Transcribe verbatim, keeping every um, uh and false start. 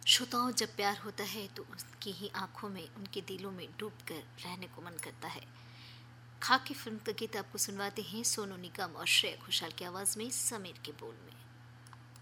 श्रोताओं, जब प्यार होता है तो उसकी ही आंखों में, उनके दिलों में डूब कर रहने को मन करता है। खाकी फिल्म का गीत आपको सुनवाते हैं सोनू निगम और श्रेया घोषाल की आवाज में, समीर के बोल में।